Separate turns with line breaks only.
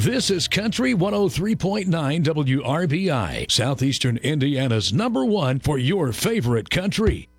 This is Country 103.9 WRBI, Southeastern Indiana's #1 for your favorite country.